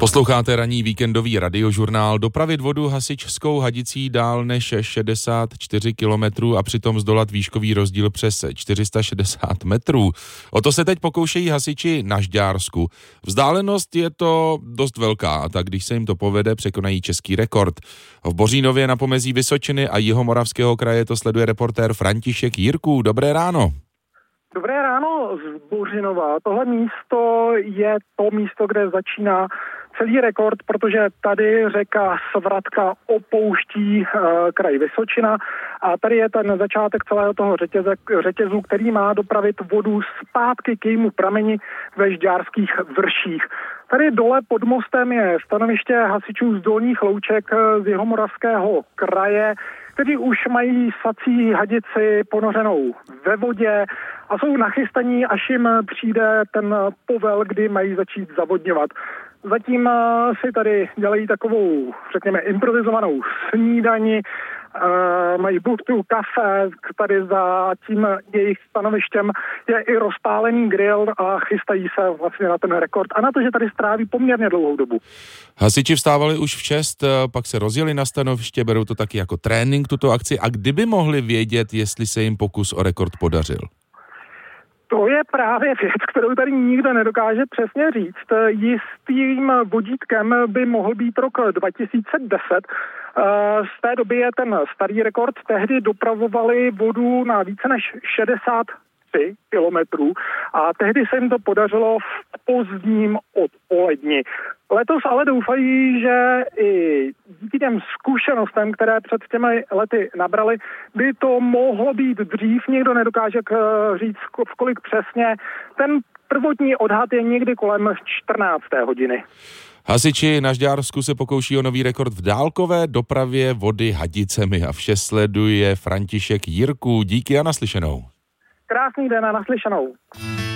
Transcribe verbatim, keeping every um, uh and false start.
Posloucháte ranní víkendový radiožurnál. Dopravit vodu hasičskou hadicí dál než šedesát čtyři kilometrů a přitom zdolat výškový rozdíl přes čtyři sta šedesát metrů. O to se teď pokoušejí hasiči na Žďársku. Vzdálenost je to dost velká, tak když se jim to povede, překonají český rekord. V Bořínově na pomezí Vysočiny a Jihomoravského kraje to sleduje reportér František Jirků. Dobré ráno. Dobré ráno z Bořinova. Tohle místo je to místo, kde začíná celý rekord, protože tady řeka Svratka opouští e, kraj Vysočina a tady je ten začátek celého toho řetěze, řetězu, který má dopravit vodu zpátky k jejímu prameni ve Žďárských vrších. Tady dole pod mostem je stanoviště hasičů z Dolních Louček z Jihomoravského kraje, kteří už mají sací hadici ponořenou ve vodě a jsou nachystaní, až jim přijde ten povel, kdy mají začít zavodňovat. Zatím si tady dělají takovou, řekněme, improvizovanou snídani, Uh, mají buchtu, kafe, tady za tím jejich stanovištěm je i rozpálený grill a chystají se vlastně na ten rekord a na to, že tady stráví poměrně dlouhou dobu. Hasiči vstávali už v šest, pak se rozjeli na stanoviště, berou to taky jako trénink tuto akci a kdyby mohli vědět, jestli se jim pokus o rekord podařil? To je právě věc, kterou tady nikdo nedokáže přesně říct. Jistým vodítkem by mohl být rok dva tisíce deset. Z té doby je ten starý rekord. Tehdy dopravovali vodu na více než šedesát tři kilometrů a tehdy se jim to podařilo v pozdním odpoledni. Letos ale doufají, že i díky těm zkušenostem, které před těmi lety nabrali, by to mohlo být dřív. Nikdo nedokáže říct, v kolik přesně. Ten prvotní odhad je někdy kolem čtrnácté hodiny. Hasiči na Žďársku se pokouší o nový rekord v dálkové dopravě vody hadicemi a vše sleduje František Jirků. Díky a naslyšenou. Krásný den a naslyšenou.